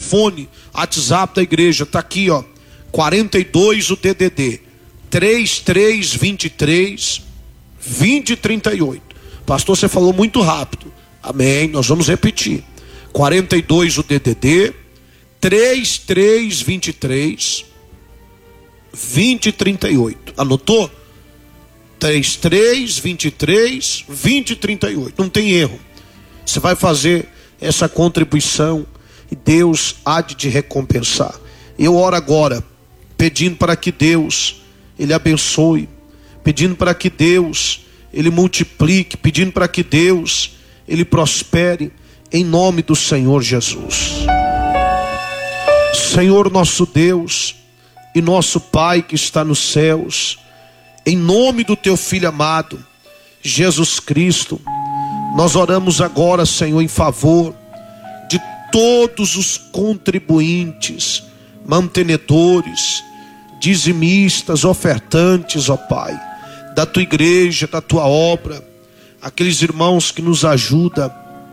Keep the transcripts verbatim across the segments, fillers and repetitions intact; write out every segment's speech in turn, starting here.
telefone, WhatsApp da igreja, tá aqui, ó, quarenta e dois o D D D, trinta e três, vinte e três, vinte, trinta e oito. Pastor, você falou muito rápido. Amém, nós vamos repetir. quarenta e dois o D D D, trinta e três, vinte e três, vinte, trinta e oito. Anotou? trinta e três, vinte e três, vinte, trinta e oito. Não tem erro. Você vai fazer essa contribuição e Deus há de te recompensar. Eu oro agora pedindo para que Deus Ele abençoe, pedindo para que Deus Ele multiplique, pedindo para que Deus Ele prospere, em nome do Senhor Jesus. Senhor nosso Deus e nosso Pai que está nos céus, em nome do teu Filho amado, Jesus Cristo, nós oramos agora, Senhor, em favor de todos os contribuintes, mantenedores, dizimistas, ofertantes, ó Pai, da tua igreja, da tua obra, aqueles irmãos que nos ajudam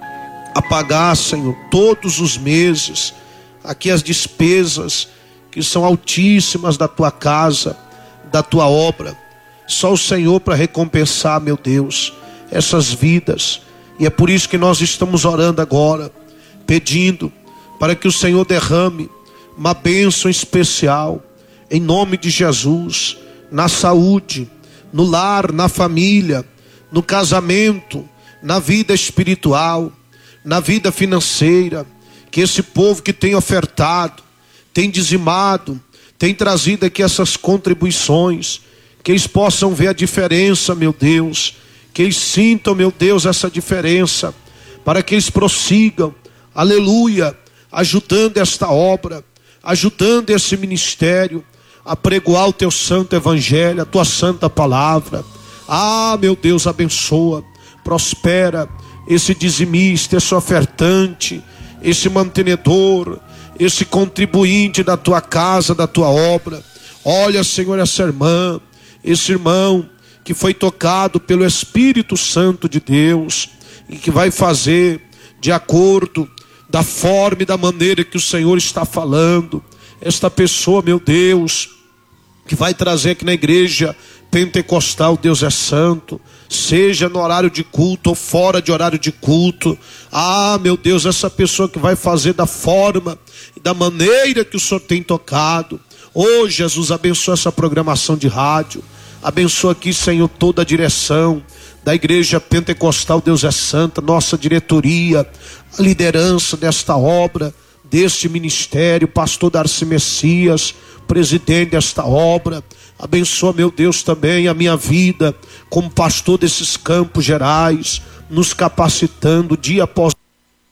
a pagar, Senhor, todos os meses, aqui as despesas que são altíssimas da tua casa, da tua obra. Só o Senhor para recompensar, meu Deus, essas vidas. E é por isso que nós estamos orando agora, pedindo para que o Senhor derrame uma bênção especial, em nome de Jesus, na saúde, no lar, na família, no casamento, na vida espiritual, na vida financeira. Que esse povo que tem ofertado, tem dizimado, tem trazido aqui essas contribuições, que eles possam ver a diferença, meu Deus, que eles sintam, meu Deus, essa diferença, para que eles prossigam, aleluia, ajudando esta obra, ajudando esse ministério, a pregoar o teu santo evangelho, a tua santa palavra. Ah, meu Deus, abençoa, prospera esse dizimista, esse ofertante, esse mantenedor, esse contribuinte da tua casa, da tua obra. Olha, Senhor, essa irmã, esse irmão que foi tocado pelo Espírito Santo de Deus e que vai fazer de acordo da forma e da maneira que o Senhor está falando. Esta pessoa, meu Deus, que vai trazer aqui na igreja pentecostal, Deus é santo, seja no horário de culto ou fora de horário de culto. Ah, meu Deus, essa pessoa que vai fazer da forma e da maneira que o Senhor tem tocado. Oh, Jesus, abençoa essa programação de rádio. Abençoa aqui, Senhor, toda a direção da igreja pentecostal, Deus é santa, nossa diretoria, a liderança desta obra, deste ministério, pastor Darcy Messias, presidente desta obra. Abençoa, meu Deus, também a minha vida como pastor desses Campos Gerais, nos capacitando dia após dia.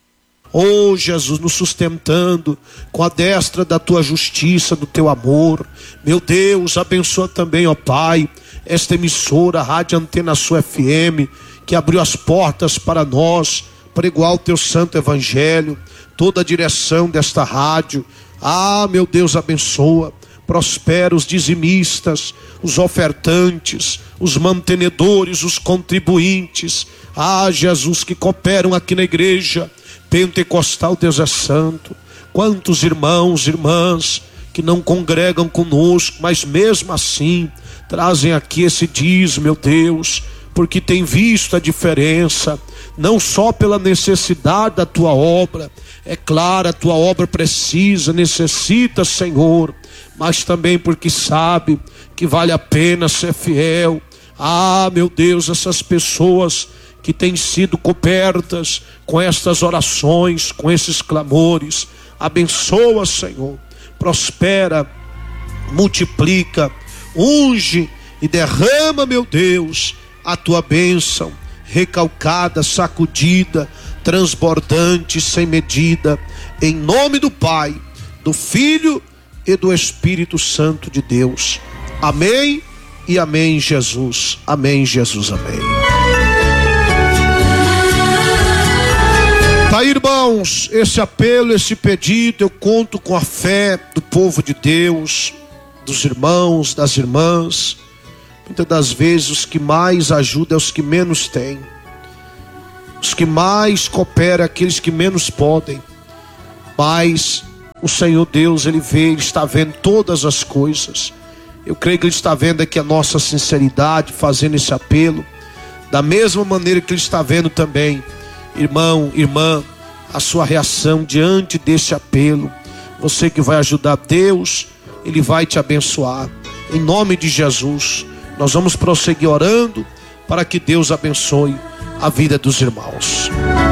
Oh, Jesus, nos sustentando com a destra da tua justiça, do teu amor. Meu Deus, abençoa também, ó Pai, esta emissora, a Rádio Antena Sul F M, que abriu as portas para nós, pregoar o teu santo evangelho, toda a direção desta rádio. Ah, meu Deus, abençoa, prospera os dizimistas, os ofertantes, os mantenedores, os contribuintes. Ah, Jesus, que cooperam aqui na igreja pentecostal, Deus é santo. Quantos irmãos, irmãs que não congregam conosco, mas mesmo assim trazem aqui esse dízimo, meu Deus, porque tem visto a diferença, não só pela necessidade da tua obra. É claro, a tua obra precisa, necessita, Senhor, mas também porque sabe que vale a pena ser fiel. Ah, meu Deus, essas pessoas que têm sido cobertas com estas orações, com esses clamores, abençoa, Senhor, prospera, multiplica, unge e derrama, meu Deus, a tua bênção recalcada, sacudida, transbordante, sem medida, em nome do Pai, do Filho e do Espírito Santo de Deus. Amém e amém, Jesus. Amém, Jesus, amém. Tá aí, irmãos, esse apelo, esse pedido, eu conto com a fé do povo de Deus, dos irmãos, das irmãs. Muitas das vezes os que mais ajudam é os que menos têm. Os que mais cooperam, aqueles que menos podem. Mas O Senhor Deus, Ele vê, Ele está vendo todas as coisas. Eu creio que Ele está vendo aqui a nossa sinceridade, fazendo esse apelo. Da mesma maneira que Ele está vendo também, irmão, irmã, a sua reação diante desse apelo. Você que vai ajudar Deus, Ele vai te abençoar. Em nome de Jesus, nós vamos prosseguir orando para que Deus abençoe a vida dos irmãos.